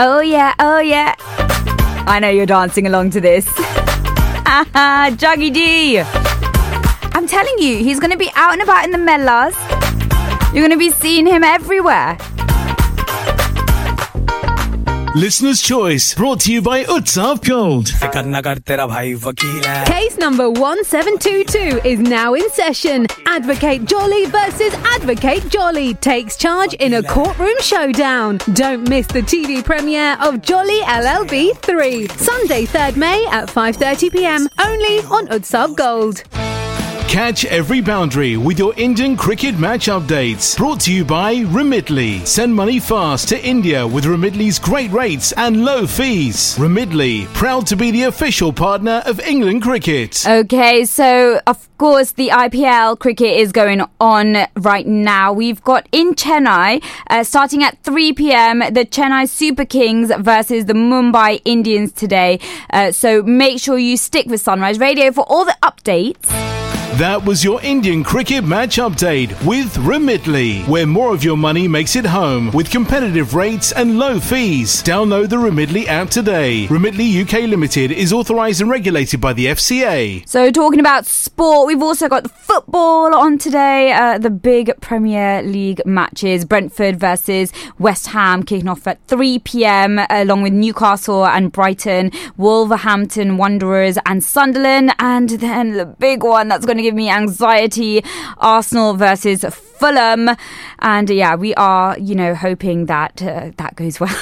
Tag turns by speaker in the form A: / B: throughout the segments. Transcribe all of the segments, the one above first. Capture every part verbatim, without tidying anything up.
A: Oh yeah, oh yeah. I know you're dancing along to this. Juggy D. I'm telling you, he's going to be out and about in the Mellas. You're going to be seeing him everywhere.
B: Listener's Choice, brought to you by Utsav Gold.
C: Case number one seven two two is now in session. Advocate Jolly versus Advocate Jolly takes charge in a courtroom showdown. Don't miss the T V premiere of Jolly L L B three. Sunday third May at five thirty p.m. only on Utsav Gold.
B: Catch every boundary with your Indian cricket match updates. Brought to you by Remitly. Send money fast to India with Remitly's great rates and low fees. Remitly, proud to be the official partner of England cricket.
A: Okay, so of course the I P L cricket is going on right now. We've got in Chennai, uh, starting at three p.m, the Chennai Super Kings versus the Mumbai Indians today. Uh, so make sure you stick with Sunrise Radio for all the updates.
B: That was your Indian cricket match update with Remitly, where more of your money makes it home with competitive rates and low fees. Download the Remitly app today. Remitly U K Limited is authorised and regulated by the F C A.
A: So talking about sport, we've also got the football on today. Uh, the big Premier League matches. Brentford versus West Ham kicking off at three p.m, along with Newcastle and Brighton, Wolverhampton Wanderers and Sunderland. And then the big one that's going to give me anxiety, Arsenal versus Fulham. And yeah, we are, you know, hoping that uh, that goes well.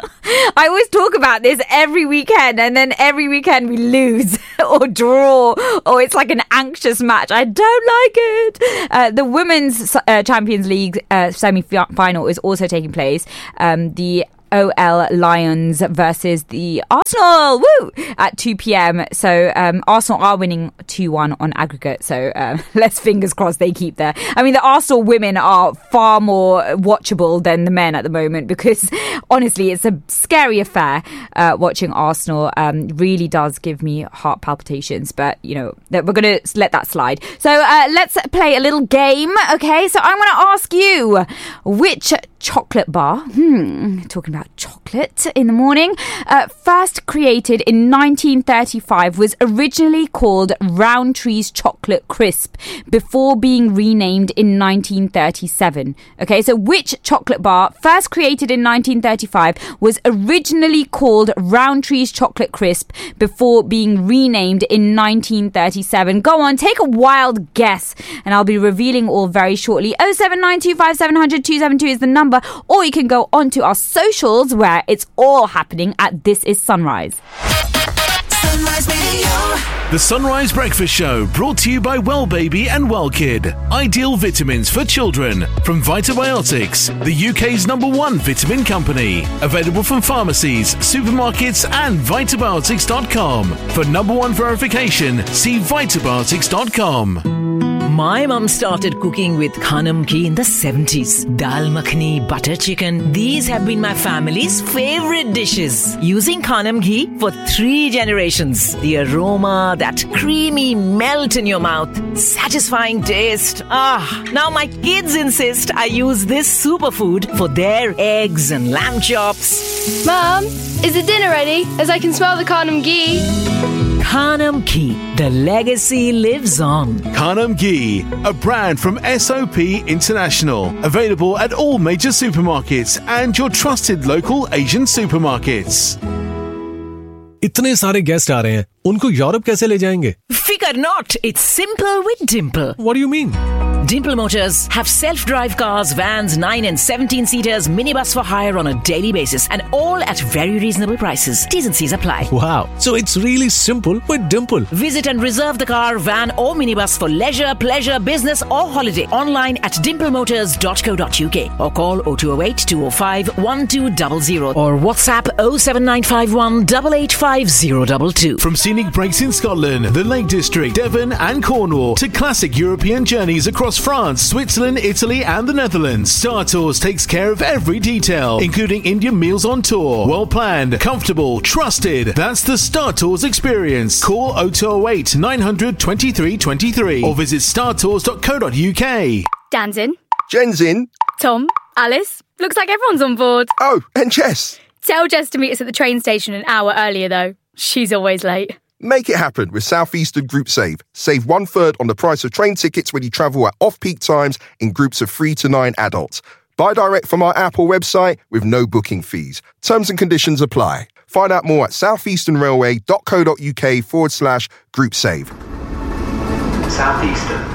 A: I always talk about this every weekend, and then every weekend we lose or draw, or it's like an anxious match. I don't like it. Uh, the Women's uh, Champions League uh, semi-final is also taking place. Um, the O L Lions versus the Arsenal, woo, at two p.m. So um, Arsenal are winning two one on aggregate. So um, let's fingers crossed they keep there. I mean, the Arsenal women are far more watchable than the men at the moment, because honestly, it's a scary affair uh, watching Arsenal. Um, really does give me heart palpitations. But, you know, we're going to let that slide. So uh, let's play a little game, okay? So I'm going to ask you, which chocolate bar, hmm, talking about chocolate in the morning, uh, first created in nineteen thirty-five, was originally called Rowntree's Chocolate Crisp before being renamed in nineteen thirty-seven. Okay, so which chocolate bar, first created in nineteen thirty-five, was originally called Rowntree's Chocolate Crisp before being renamed in nineteen thirty-seven? Go on, take a wild guess, and I'll be revealing all very shortly. oh seven nine two five seven zero zero two seven two is the number, or you can go onto our socials where it's all happening at This Is Sunrise.
B: Sunrise Radio. The Sunrise Breakfast Show, brought to you by Well Baby and Well Kid. Ideal vitamins for children from Vitabiotics, the U K's number one vitamin company. Available from pharmacies, supermarkets and vitabiotics dot com. For number one verification, see vitabiotics dot com.
D: My mum started cooking with Khanam ghee in the seventies. Dal makhani, butter chicken, these have been my family's favorite dishes. Using Khanam ghee for three generations. The aroma, that creamy melt in your mouth, satisfying taste. Ah, now my kids insist I use this superfood for their eggs and lamb chops.
E: Mum, is the dinner ready? As I can smell the Khanam ghee.
D: Khanam ghee, the legacy lives on.
B: Khanam ghee, a brand from S O P International. Available at all major supermarkets and your trusted local Asian supermarkets.
F: इतने सारे guest आ रहे हैं, उनको Europe कैसे ले जाएंगे?
D: Figure not, it's simple with Dimple.
F: What do you mean?
D: Dimple Motors have self-drive cars, vans, nine and seventeen seaters, minibus for hire on a daily basis, and all at very reasonable prices. T's and C's apply.
F: Wow, so it's really simple with Dimple.
D: Visit and reserve the car, van or minibus for leisure, pleasure, business or holiday online at dimple motors dot co dot uk or call oh two oh eight, two oh five, one two zero zero or WhatsApp oh seven nine five one, eight eight five zero two two.
B: From scenic breaks in Scotland, the Lake District, Devon and Cornwall to classic European journeys across France, Switzerland, Italy and the Netherlands, Star Tours takes care of every detail, including Indian meals on tour. Well planned, comfortable, trusted. That's the Star Tours experience. Call oh two oh eight, nine hundred, twenty-three twenty-three or visit star tours dot co dot uk.
E: Dan's in.
G: Jen's in.
E: Tom, Alice, looks like everyone's on board.
G: Oh, and Jess. Tell Jess to meet us at the train station an hour earlier, though. She's always late.
H: Make it happen with Southeastern Group Save. Save one third on the price of train tickets when you travel at off-peak times in groups of three to nine adults. Buy direct from our app or website with no booking fees. Terms and conditions apply. Find out more at southeasternrailway.co.uk forward slash group save.
I: Southeastern.